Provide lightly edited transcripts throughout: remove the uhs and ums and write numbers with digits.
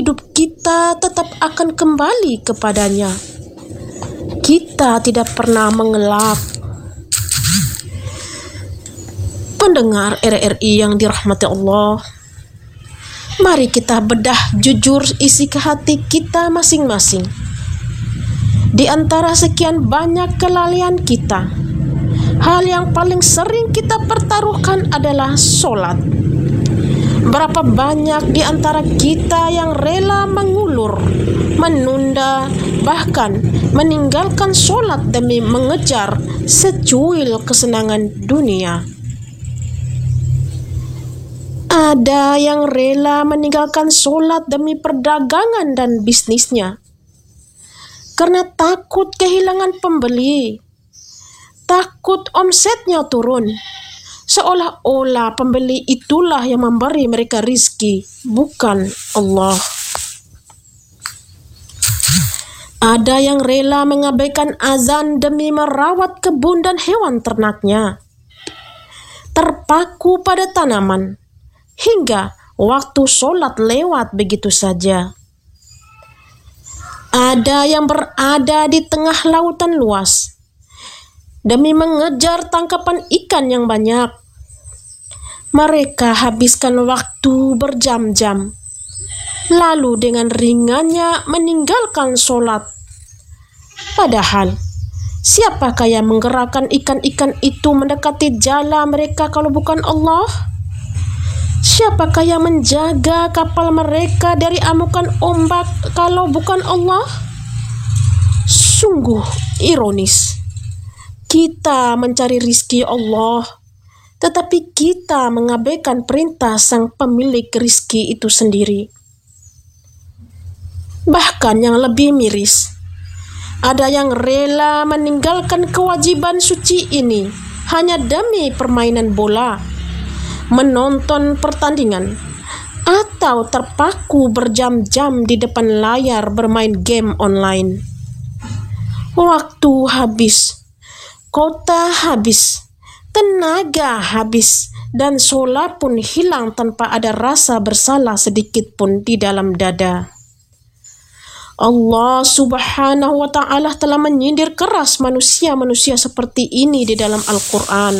hidup kita tetap akan kembali kepadanya. Kita tidak pernah mengelak. Pendengar RRI yang dirahmati Allah, mari kita bedah jujur isi ke hati kita masing-masing. Di antara sekian banyak kelalaian kita, hal yang paling sering kita pertaruhkan adalah sholat. Berapa banyak di antara kita yang rela mengulur, menunda, bahkan meninggalkan sholat demi mengejar secuil kesenangan dunia. Ada yang rela meninggalkan sholat demi perdagangan dan bisnisnya, karena takut kehilangan pembeli, takut omsetnya turun, seolah-olah pembeli itulah yang memberi mereka rizki, bukan Allah. Ada yang rela mengabaikan azan demi merawat kebun dan hewan ternaknya, terpaku pada tanaman, hingga waktu sholat lewat begitu saja. Ada yang berada di tengah lautan luas demi mengejar tangkapan ikan yang banyak. Mereka habiskan waktu berjam-jam, lalu dengan ringannya meninggalkan sholat. Padahal, siapakah yang menggerakkan ikan-ikan itu mendekati jala mereka kalau bukan Allah? Siapakah yang menjaga kapal mereka dari amukan ombak kalau bukan Allah? Sungguh ironis. Kita mencari rizki Allah, tetapi kita mengabaikan perintah sang pemilik rizki itu sendiri. Bahkan yang lebih miris, ada yang rela meninggalkan kewajiban suci ini hanya demi permainan bola, menonton pertandingan, atau terpaku berjam-jam di depan layar bermain game online. Waktu habis, kota habis, tenaga habis, dan sholat pun hilang tanpa ada rasa bersalah sedikit pun di dalam dada. Allah Subhanahu wa Ta'ala telah menyindir keras manusia-manusia seperti ini di dalam Al-Quran.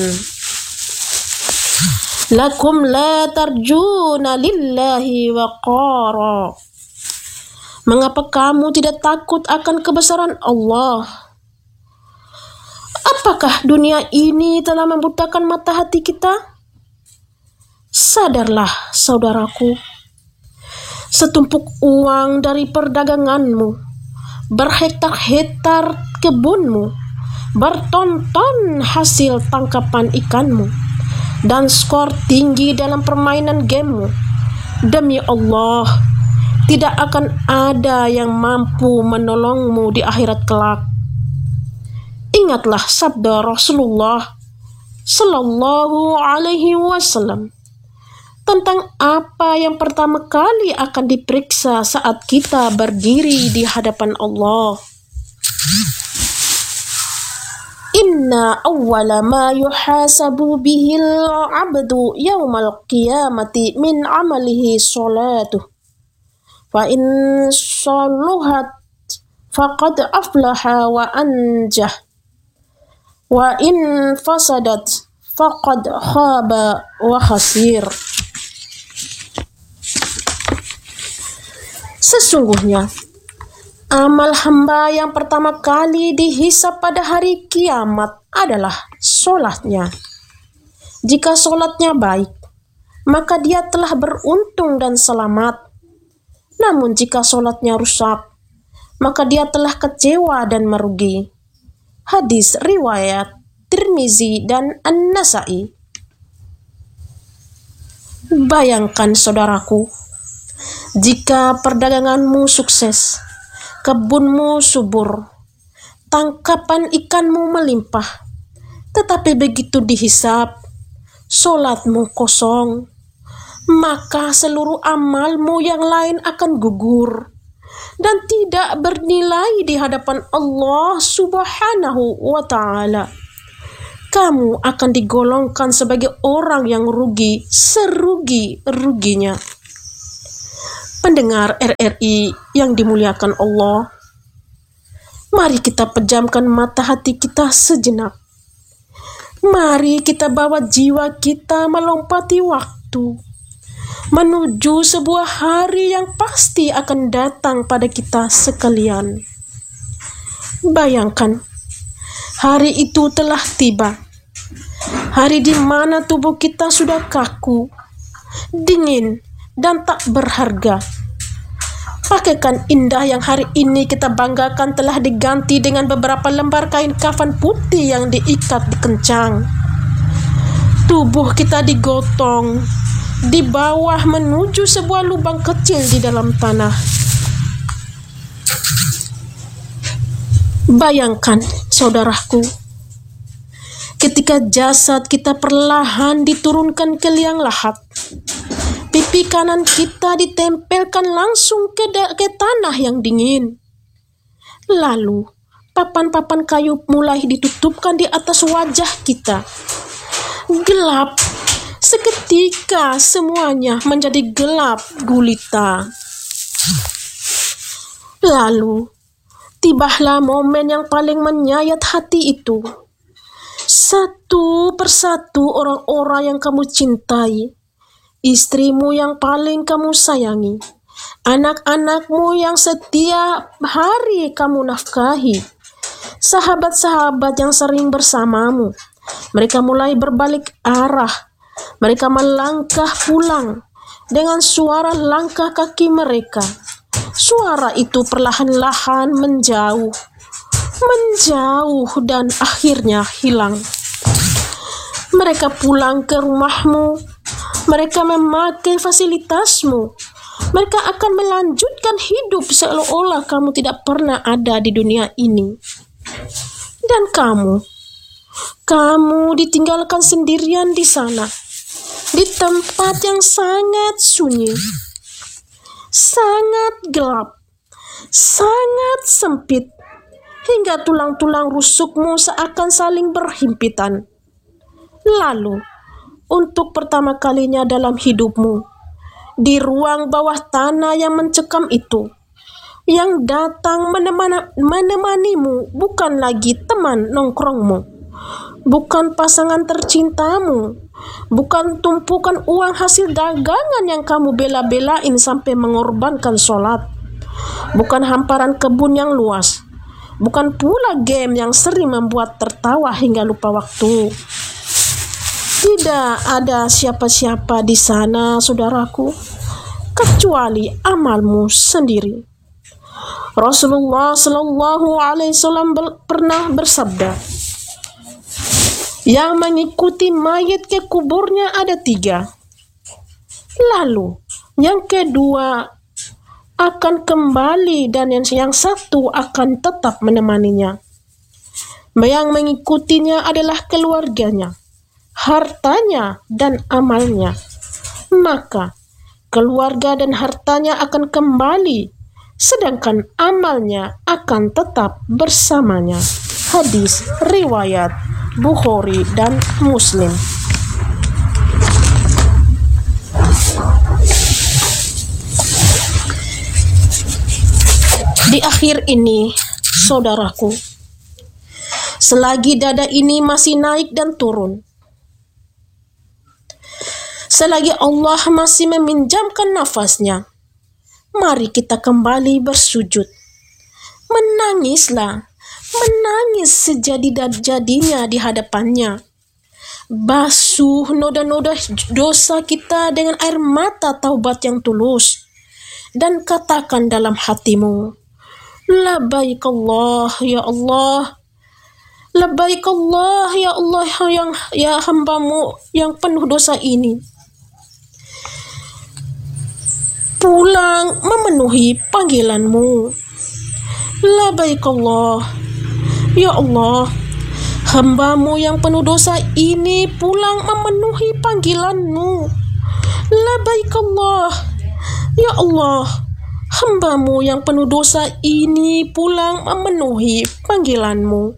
Lakum la tarjuna lillahi waqara. Mengapa kamu tidak takut akan kebesaran Allah? Apakah dunia ini telah membutakan mata hati kita? Sadarlah, saudaraku. Setumpuk uang dari perdaganganmu, berhektar-hektar kebunmu, bertonton hasil tangkapan ikanmu, dan skor tinggi dalam permainan gamemu, demi Allah, tidak akan ada yang mampu menolongmu di akhirat kelak. Ingatlah sabda Rasulullah Sallallahu Alaihi Wasallam tentang apa yang pertama kali akan diperiksa saat kita berdiri di hadapan Allah. Inna awwala ma yuhasabu bihil abdu yawmal qiyamati min amalihi sholatuh. Fa in saluhat faqad aflaha wa anjah. Wa in fasadat faqad khaba wa khasir. Sesungguhnya amal hamba yang pertama kali dihisab pada hari kiamat adalah sholatnya. Jika sholatnya baik, maka dia telah beruntung dan selamat. Namun jika sholatnya rusak, maka dia telah kecewa dan merugi. Hadis riwayat Tirmizi dan An-Nasai. Bayangkan saudaraku, jika perdaganganmu sukses, kebunmu subur, tangkapan ikanmu melimpah, tetapi begitu dihisab, sholatmu kosong, maka seluruh amalmu yang lain akan gugur dan tidak bernilai di hadapan Allah Subhanahu wa Ta'ala. Kamu akan digolongkan sebagai orang yang rugi serugi-ruginya. Pendengar RRI yang dimuliakan Allah, mari kita pejamkan mata hati kita sejenak. Mari kita bawa jiwa kita melompati waktu menuju sebuah hari yang pasti akan datang pada kita sekalian. Bayangkan, hari itu telah tiba. Hari di mana tubuh kita sudah kaku, dingin, dan tak berharga. Pakaian indah yang hari ini kita banggakan telah diganti dengan beberapa lembar kain kafan putih yang diikat di kencang. Tubuh kita digotong, di bawah menuju sebuah lubang kecil di dalam tanah. Bayangkan, saudaraku, ketika jasad kita perlahan diturunkan ke liang lahat, pipi kanan kita ditempelkan langsung ke tanah yang dingin. Lalu, papan-papan kayu mulai ditutupkan di atas wajah kita. Gelap. Seketika semuanya menjadi gelap gulita. Lalu, tibalah momen yang paling menyayat hati itu. Satu persatu orang-orang yang kamu cintai, istrimu yang paling kamu sayangi, anak-anakmu yang setiap hari kamu nafkahi, sahabat-sahabat yang sering bersamamu, mereka mulai berbalik arah. Mereka melangkah pulang dengan suara langkah kaki mereka. Suara itu perlahan-lahan menjauh dan akhirnya hilang. Mereka pulang ke rumahmu. Mereka memakai fasilitasmu. Mereka akan melanjutkan hidup seolah-olah kamu tidak pernah ada di dunia ini. Dan kamu ditinggalkan sendirian di sana, di tempat yang sangat sunyi, sangat gelap, sangat sempit, hingga tulang-tulang rusukmu seakan saling berhimpitan. Lalu, untuk pertama kalinya dalam hidupmu, di ruang bawah tanah yang mencekam itu, yang datang menemanimu bukan lagi teman nongkrongmu, bukan pasangan tercintamu, bukan tumpukan uang hasil dagangan yang kamu bela-belain sampai mengorbankan sholat, bukan hamparan kebun yang luas, bukan pula game yang sering membuat tertawa hingga lupa waktu. Tidak ada siapa-siapa di sana, saudaraku, kecuali amalmu sendiri. Rasulullah Shallallahu Alaihi Wasallam pernah bersabda, yang mengikuti mayat ke kuburnya ada 3. Lalu yang kedua akan kembali dan yang satu akan tetap menemaninya. Yang mengikutinya adalah keluarganya, hartanya, dan amalnya. Maka keluarga dan hartanya akan kembali, sedangkan amalnya akan tetap bersamanya. Hadis riwayat Bukhari dan Muslim. Di akhir ini, saudaraku, selagi dada ini masih naik dan turun, selagi Allah masih meminjamkan nafasnya, mari kita kembali bersujud. Menangislah, menangis sejadi-jadinya di hadapannya. Basuh noda-noda dosa kita dengan air mata taubat yang tulus. Dan katakan dalam hatimu, Labbaik Allah ya Allah. Labbaik Allah ya Allah, ya hambamu yang penuh dosa ini pulang memenuhi panggilanmu. Labbaik Allah ya Allah, hambamu yang penuh dosa ini pulang memenuhi panggilanmu. Labbaik Allah ya Allah, hambamu yang penuh dosa ini pulang memenuhi panggilanmu.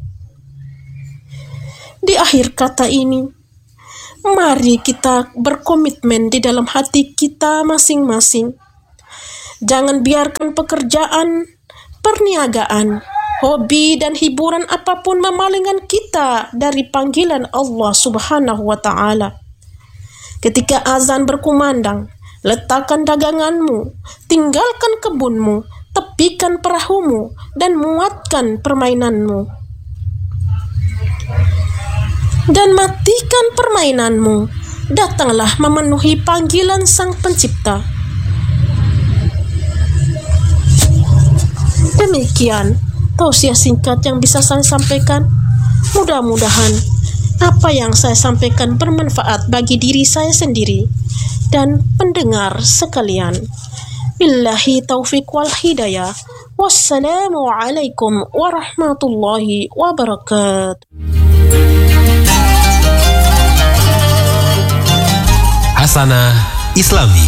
Di akhir kata ini, mari kita berkomitmen di dalam hati kita masing-masing. Jangan biarkan pekerjaan, perniagaan, hobi dan hiburan apapun memalingkan kita dari panggilan Allah Subhanahu wa Ta'ala. Ketika azan berkumandang, letakkan daganganmu, tinggalkan kebunmu, tepikan perahumu, dan muatkan permainanmu. Dan matikan permainanmu, datanglah memenuhi panggilan Sang Pencipta. Demikian tausiah singkat yang bisa saya sampaikan. Mudah-mudahan apa yang saya sampaikan bermanfaat bagi diri saya sendiri dan pendengar sekalian. Billahi taufiq wal hidayah. Wassalamualaikum warahmatullahi wabarakatuh. Hasanah Islami.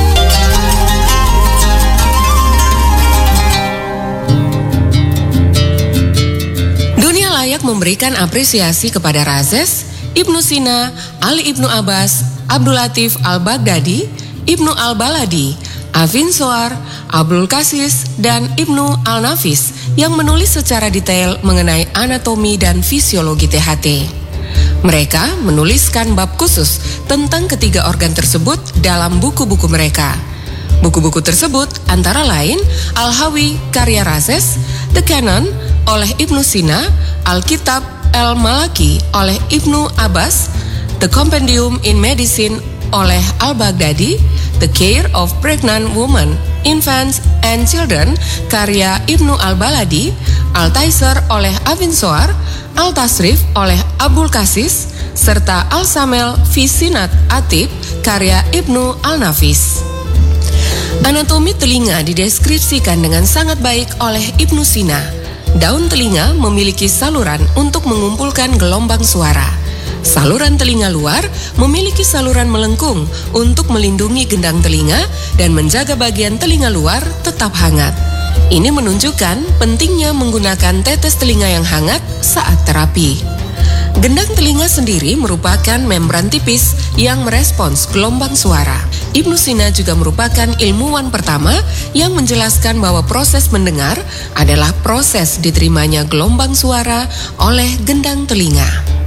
Dunia layak memberikan apresiasi kepada Razes, Ibnu Sina, Ali Ibnu Abbas, Abdul Latif Al-Baghdadi, Ibnu Al-Baladi, Afin Soar, Abdul Qasis, dan Ibnu Al-Nafis yang menulis secara detail mengenai anatomi dan fisiologi THT. Mereka menuliskan bab khusus tentang ketiga organ tersebut dalam buku-buku mereka. Buku-buku tersebut antara lain Al-Hawi karya Razes, The Canon oleh Ibnu Sina, Al-Kitab Al-Malaki oleh Ibnu Abbas, The Compendium in Medicine oleh Al-Baghdadi, The Care of Pregnant Women, Infants and Children karya Ibnu Al-Baladi, Al-Taisir oleh Afin Soar, Al-Tasrif oleh Abdul Qasis, serta Al-Samel fi Sinat Atib karya Ibnu Al-Nafis. Anatomi telinga dideskripsikan dengan sangat baik oleh Ibnu Sina. Daun telinga memiliki saluran untuk mengumpulkan gelombang suara. Saluran telinga luar memiliki saluran melengkung untuk melindungi gendang telinga dan menjaga bagian telinga luar tetap hangat. Ini menunjukkan pentingnya menggunakan tetes telinga yang hangat saat terapi. Gendang telinga sendiri merupakan membran tipis yang merespons gelombang suara. Ibnu Sina juga merupakan ilmuwan pertama yang menjelaskan bahwa proses mendengar adalah proses diterimanya gelombang suara oleh gendang telinga.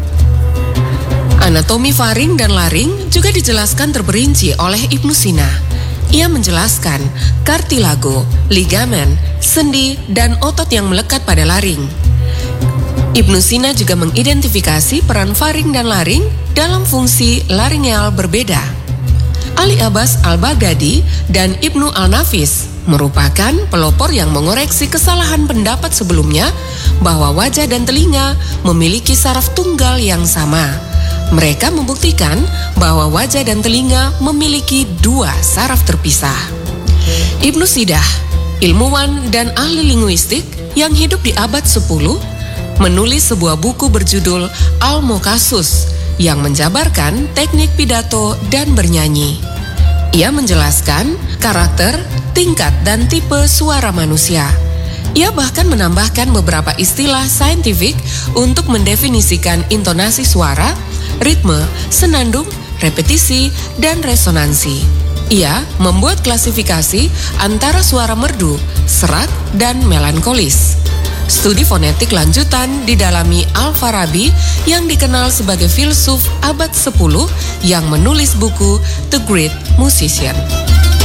Anatomi faring dan laring juga dijelaskan terperinci oleh Ibnu Sina. Ia menjelaskan kartilago, ligamen, sendi, dan otot yang melekat pada laring. Ibnu Sina juga mengidentifikasi peran faring dan laring dalam fungsi laringeal berbeda. Ali Abbas Al-Baghdadi dan Ibnu Al-Nafis merupakan pelopor yang mengoreksi kesalahan pendapat sebelumnya bahwa wajah dan telinga memiliki saraf tunggal yang sama. Mereka membuktikan bahwa wajah dan telinga memiliki dua saraf terpisah. Ibnu Sidah, ilmuwan dan ahli linguistik yang hidup di abad 10, menulis sebuah buku berjudul Al-Mukasus yang menjabarkan teknik pidato dan bernyanyi. Ia menjelaskan karakter, tingkat, dan tipe suara manusia. Ia bahkan menambahkan beberapa istilah saintifik untuk mendefinisikan intonasi suara, ritme, senandung, repetisi, dan resonansi. Ia membuat klasifikasi antara suara merdu, serak, dan melankolis. Studi fonetik lanjutan didalami Al-Farabi yang dikenal sebagai filsuf abad 10 yang menulis buku The Great Musician.